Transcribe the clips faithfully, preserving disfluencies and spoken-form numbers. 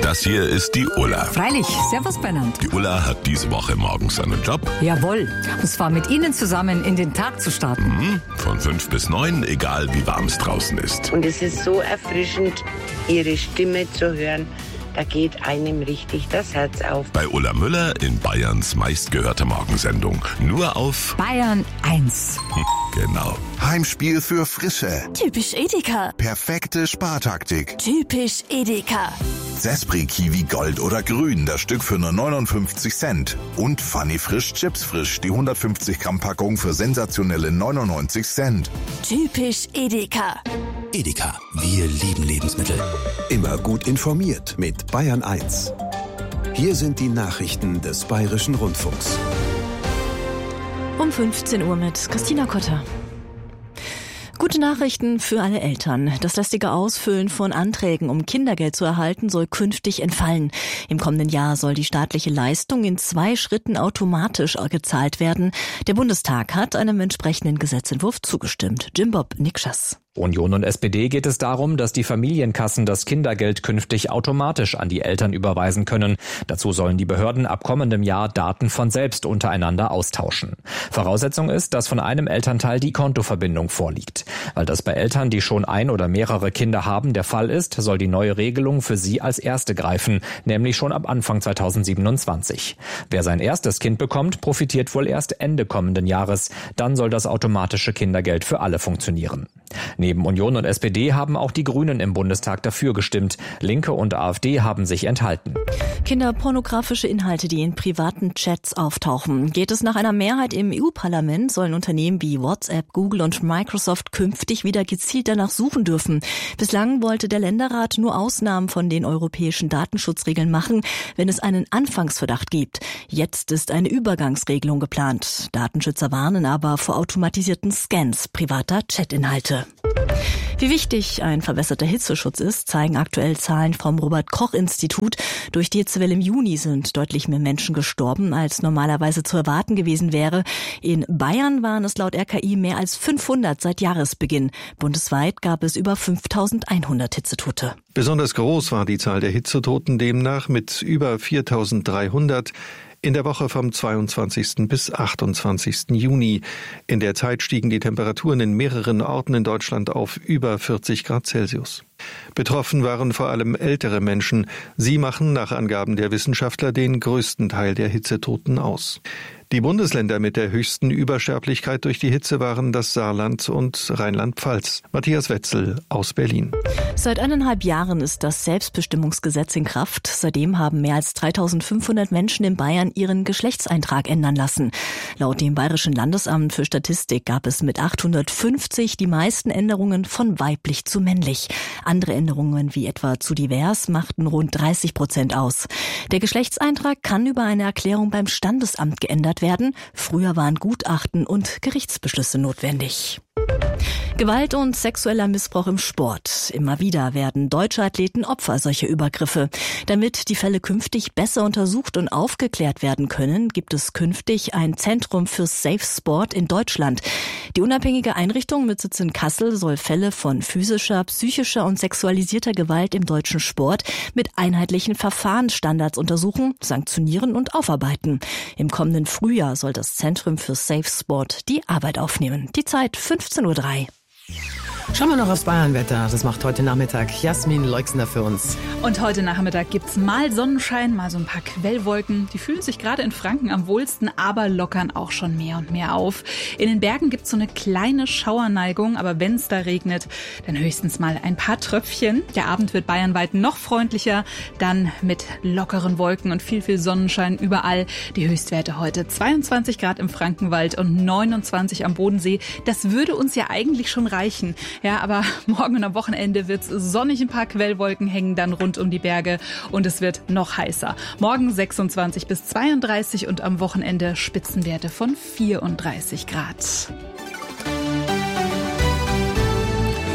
Das hier ist die Ulla. Freilich, servus Bernhard. Die Ulla hat diese Woche morgens einen Job. Jawohl, und zwar mit Ihnen zusammen in den Tag zu starten. Mhm. Von fünf bis neun, egal wie warm es draußen ist. Und es ist so erfrischend, Ihre Stimme zu hören. Da geht einem richtig das Herz auf. Bei Ulla Müller in Bayerns meistgehörter Morgensendung. Nur auf Bayern eins. Genau. Heimspiel für Frische. Typisch Edeka. Perfekte Spartaktik. Typisch Edeka. Sespri Kiwi Gold oder Grün, das Stück für nur neunundfünfzig Cent. Und Funny Frisch Chips Frisch, die hundertfünfzig Gramm Packung für sensationelle neunundneunzig Cent. Typisch Edeka. Edeka, wir lieben Lebensmittel. Immer gut informiert mit Bayern eins. Hier sind die Nachrichten des Bayerischen Rundfunks. Um fünfzehn Uhr mit Christina Kotter. Gute Nachrichten für alle Eltern. Das lästige Ausfüllen von Anträgen, um Kindergeld zu erhalten, soll künftig entfallen. Im kommenden Jahr soll die staatliche Leistung in zwei Schritten automatisch gezahlt werden. Der Bundestag hat einem entsprechenden Gesetzentwurf zugestimmt. Jim Bob Nikschas. Union und S P D geht es darum, dass die Familienkassen das Kindergeld künftig automatisch an die Eltern überweisen können. Dazu sollen die Behörden ab kommendem Jahr Daten von selbst untereinander austauschen. Voraussetzung ist, dass von einem Elternteil die Kontoverbindung vorliegt. Weil das bei Eltern, die schon ein oder mehrere Kinder haben, der Fall ist, soll die neue Regelung für sie als erste greifen, nämlich schon ab Anfang zweitausendsiebenundzwanzig. Wer sein erstes Kind bekommt, profitiert wohl erst Ende kommenden Jahres. Dann soll das automatische Kindergeld für alle funktionieren. Neben Union und S P D haben auch die Grünen im Bundestag dafür gestimmt. Linke und AfD haben sich enthalten. Kinderpornografische Inhalte, die in privaten Chats auftauchen. Geht es nach einer Mehrheit im E U-Parlament, sollen Unternehmen wie WhatsApp, Google und Microsoft künftig wieder gezielt danach suchen dürfen. Bislang wollte der Länderrat nur Ausnahmen von den europäischen Datenschutzregeln machen, wenn es einen Anfangsverdacht gibt. Jetzt ist eine Übergangsregelung geplant. Datenschützer warnen aber vor automatisierten Scans privater Chatinhalte. Wie wichtig ein verbesserter Hitzeschutz ist, zeigen aktuell Zahlen vom Robert-Koch-Institut. Durch die Hitzewelle im Juni sind deutlich mehr Menschen gestorben, als normalerweise zu erwarten gewesen wäre. In Bayern waren es laut R K I mehr als fünfhundert seit Jahresbeginn. Bundesweit gab es über fünftausendeinhundert Hitzetote. Besonders groß war die Zahl der Hitzetoten demnach mit über viertausenddreihundert. In der Woche vom zweiundzwanzigsten bis achtundzwanzigsten Juni. In der Zeit stiegen die Temperaturen in mehreren Orten in Deutschland auf über vierzig Grad Celsius. Betroffen waren vor allem ältere Menschen. Sie machen nach Angaben der Wissenschaftler den größten Teil der Hitzetoten aus. Die Bundesländer mit der höchsten Übersterblichkeit durch die Hitze waren das Saarland und Rheinland-Pfalz. Matthias Wetzel aus Berlin. Seit eineinhalb Jahren ist das Selbstbestimmungsgesetz in Kraft. Seitdem haben mehr als dreitausendfünfhundert Menschen in Bayern ihren Geschlechtseintrag ändern lassen. Laut dem Bayerischen Landesamt für Statistik gab es mit achthundertfünfzig die meisten Änderungen von weiblich zu männlich. Andere Änderungen wie etwa zu divers machten rund dreißig Prozent aus. Der Geschlechtseintrag kann über eine Erklärung beim Standesamt geändert werden. Früher waren Gutachten und Gerichtsbeschlüsse notwendig. Gewalt und sexueller Missbrauch im Sport. Immer wieder werden deutsche Athleten Opfer solcher Übergriffe. Damit die Fälle künftig besser untersucht und aufgeklärt werden können, gibt es künftig ein Zentrum für Safe Sport in Deutschland. Die unabhängige Einrichtung mit Sitz in Kassel soll Fälle von physischer, psychischer und sexualisierter Gewalt im deutschen Sport mit einheitlichen Verfahrensstandards untersuchen, sanktionieren und aufarbeiten. Im kommenden Frühjahr soll das Zentrum für Safe Sport die Arbeit aufnehmen. Die Zeit fünfzehn Uhr drei. Schauen wir noch aufs Bayernwetter. Das macht heute Nachmittag Jasmin Leixner für uns. Und heute Nachmittag gibt's mal Sonnenschein, mal so ein paar Quellwolken. Die fühlen sich gerade in Franken am wohlsten, aber lockern auch schon mehr und mehr auf. In den Bergen gibt's so eine kleine Schauerneigung, aber wenn es da regnet, dann höchstens mal ein paar Tröpfchen. Der Abend wird bayernweit noch freundlicher, dann mit lockeren Wolken und viel, viel Sonnenschein überall. Die Höchstwerte heute zweiundzwanzig Grad im Frankenwald und neunundzwanzig am Bodensee. Das würde uns ja eigentlich schon reichen. Ja, aber morgen und am Wochenende wird's sonnig, ein paar Quellwolken hängen dann rund um die Berge und es wird noch heißer. Morgen sechsundzwanzig bis zweiunddreißig und am Wochenende Spitzenwerte von vierunddreißig Grad.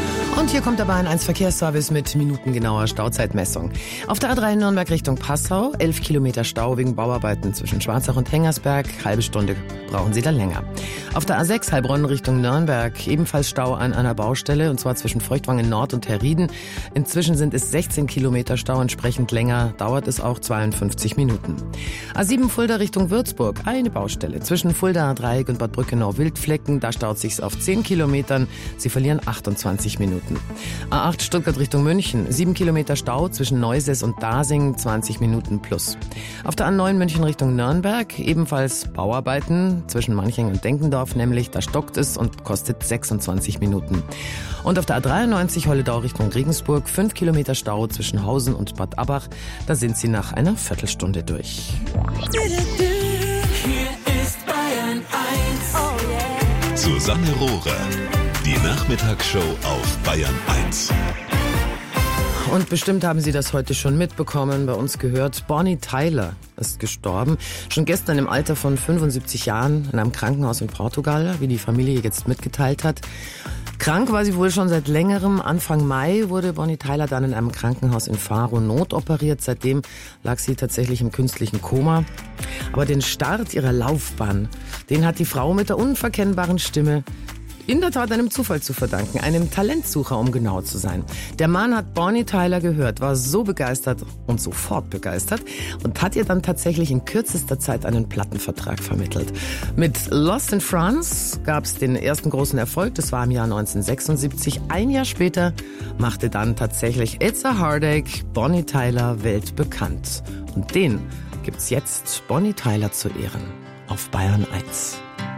Und hier kommt der Bayern eins Verkehrsservice mit minutengenauer Stauzeitmessung. Auf der A drei Nürnberg Richtung Passau, elf Kilometer Stau wegen Bauarbeiten zwischen Schwarzach und Hengersberg. Halbe Stunde brauchen Sie da länger. Auf der A sechs Heilbronn Richtung Nürnberg, ebenfalls Stau an einer Baustelle, und zwar zwischen Feuchtwangen Nord und Herrieden. Inzwischen sind es sechzehn Kilometer Stau, entsprechend länger dauert es auch zweiundfünfzig Minuten. A sieben Fulda Richtung Würzburg, eine Baustelle. Zwischen Fulda A drei und Bad Brückenau-Wildflecken, da staut sich's auf zehn Kilometern. Sie verlieren achtundzwanzig Minuten. A acht Stuttgart Richtung München, sieben Kilometer Stau zwischen Neuses und Dasing, zwanzig Minuten plus. Auf der A neun München Richtung Nürnberg, ebenfalls Bauarbeiten zwischen Manching und Denkendorf, nämlich da stockt es und kostet sechsundzwanzig Minuten. Und auf der A dreiundneunzig Holledau Richtung Regensburg, fünf Kilometer Stau zwischen Hausen und Bad Abbach, da sind Sie nach einer Viertelstunde durch. Hier ist Bayern eins. Oh yeah. Susanne Rohrer. Die Nachmittagsshow auf Bayern eins. Und bestimmt haben Sie das heute schon mitbekommen, bei uns gehört. Bonnie Tyler ist gestorben. Schon gestern im Alter von fünfundsiebzig Jahren in einem Krankenhaus in Portugal, wie die Familie jetzt mitgeteilt hat. Krank war sie wohl schon seit längerem. Anfang Mai wurde Bonnie Tyler dann in einem Krankenhaus in Faro notoperiert. Seitdem lag sie tatsächlich im künstlichen Koma. Aber den Start ihrer Laufbahn, den hat die Frau mit der unverkennbaren Stimme in der Tat einem Zufall zu verdanken, einem Talentsucher, um genau zu sein. Der Mann hat Bonnie Tyler gehört, war so begeistert und sofort begeistert und hat ihr dann tatsächlich in kürzester Zeit einen Plattenvertrag vermittelt. Mit Lost in France gab es den ersten großen Erfolg, das war im Jahr neunzehnhundertsechsundsiebzig. Ein Jahr später machte dann tatsächlich It's a Heartache Bonnie Tyler weltbekannt. Und den gibt's jetzt Bonnie Tyler zu Ehren auf Bayern eins.